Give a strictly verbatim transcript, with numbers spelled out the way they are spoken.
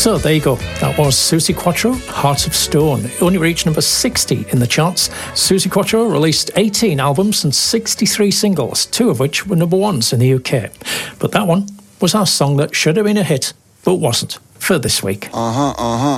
So there you go. That was Suzi Quatro, Heart of Stone. It only reached number sixty in the charts. Suzi Quatro released eighteen albums and sixty-three singles, two of which were number ones in the U K. But that one was our song that should have been a hit, but wasn't, for this week. Uh-huh, uh-huh.